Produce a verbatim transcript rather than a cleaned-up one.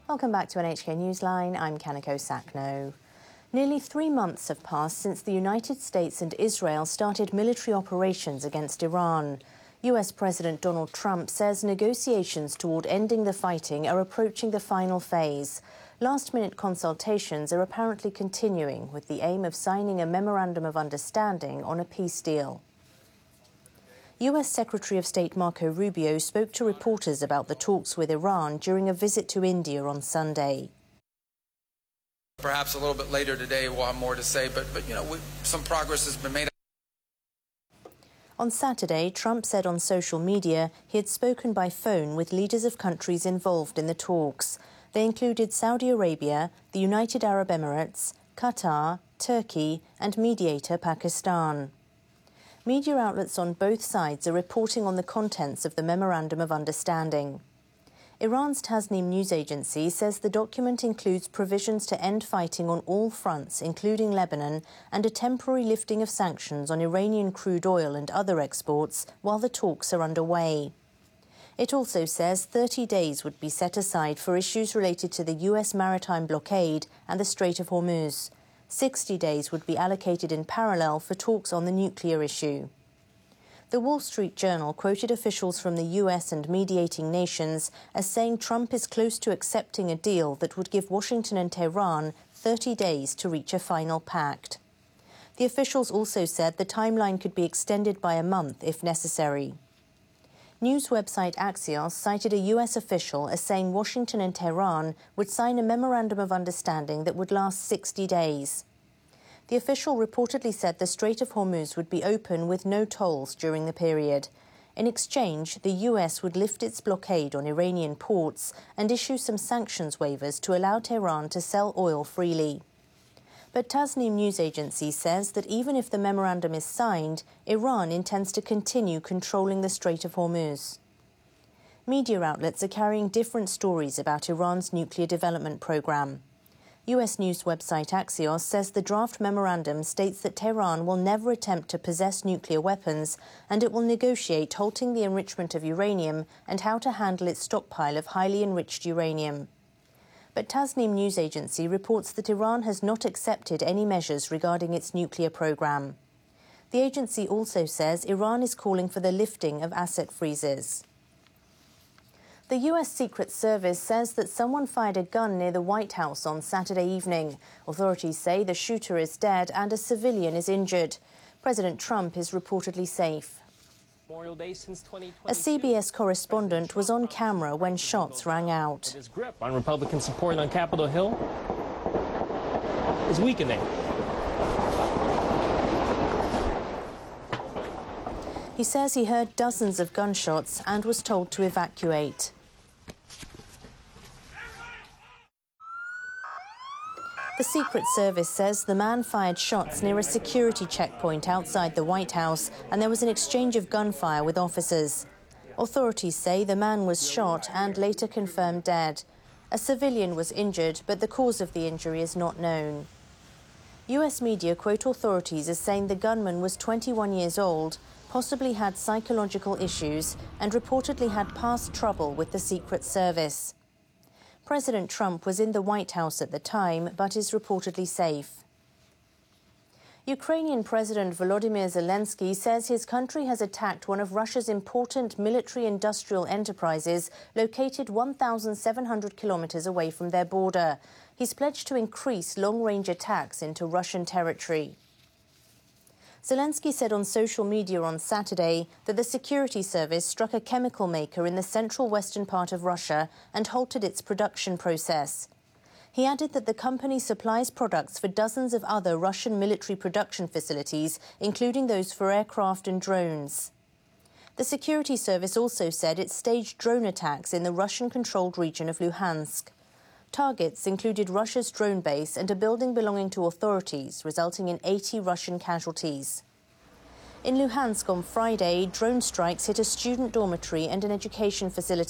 Welcome back to N H K Newsline. I'm Kanako Sakno. Nearly three months have passed since the United States and Israel started military operations against Iran. U S President Donald Trump says negotiations toward ending the fighting are approaching the final phase. Last-minute consultations are apparently continuing with the aim of signing a memorandum of understanding on a peace deal. U S Secretary of State Marco Rubio spoke to reporters about the talks with Iran during a visit to India on Sunday. Perhaps a little bit later today we'll have more to say, but, but you know, we, some progress has been made. On Saturday, Trump said on social media he had spoken by phone with leaders of countries involved in the talks. They included Saudi Arabia, the United Arab Emirates, Qatar, Turkey and mediator Pakistan. Media outlets on both sides are reporting on the contents of the Memorandum of Understanding. Iran's Tasnim news agency says the document includes provisions to end fighting on all fronts, including Lebanon, and a temporary lifting of sanctions on Iranian crude oil and other exports while the talks are underway. It also says thirty days would be set aside for issues related to the U S maritime blockade and the Strait of Hormuz. sixty days would be allocated in parallel for talks on the nuclear issue. The Wall Street Journal quoted officials from the U S and mediating nations as saying Trump is close to accepting a deal that would give Washington and Tehran thirty days to reach a final pact. The officials also said the timeline could be extended by a month if necessary. News website Axios cited a U S official as saying Washington and Tehran would sign a memorandum of understanding that would last sixty days. The official reportedly said the Strait of Hormuz would be open with no tolls during the period. In exchange, the U S would lift its blockade on Iranian ports and issue some sanctions waivers to allow Tehran to sell oil freely. But Tasnim news agency says that even if the memorandum is signed, Iran intends to continue controlling the Strait of Hormuz. Media outlets are carrying different stories about Iran's nuclear development program. U S news website Axios says the draft memorandum states that Tehran will never attempt to possess nuclear weapons and it will negotiate halting the enrichment of uranium and how to handle its stockpile of highly enriched uranium. But Tasnim news agency reports that Iran has not accepted any measures regarding its nuclear program. The agency also says Iran is calling for the lifting of asset freezes. The U S Secret Service says that someone fired a gun near the White House on Saturday evening. Authorities say the shooter is dead and a civilian is injured. President Trump is reportedly safe. A C B S correspondent was on camera when shots rang out. His grip on Republican support on Capitol Hill is weakening. He says he heard dozens of gunshots and was told to evacuate. The Secret Service says the man fired shots near a security checkpoint outside the White House and there was an exchange of gunfire with officers. Authorities say the man was shot and later confirmed dead. A civilian was injured, but the cause of the injury is not known. U S media quote authorities as saying the gunman was twenty-one years old, possibly had psychological issues and reportedly had past trouble with the Secret Service. President Trump was in the White House at the time, but is reportedly safe. Ukrainian President Volodymyr Zelensky says his country has attacked one of Russia's important military-industrial enterprises located one thousand seven hundred kilometers away from their border. He's pledged to increase long-range attacks into Russian territory. Zelensky said on social media on Saturday that the security service struck a chemical maker in the central western part of Russia and halted its production process. He added that the company supplies products for dozens of other Russian military production facilities, including those for aircraft and drones. The security service also said it staged drone attacks in the Russian-controlled region of Luhansk. Targets included Russia's drone base and a building belonging to authorities, resulting in eighty Russian casualties. In Luhansk on Friday, drone strikes hit a student dormitory and an education facility.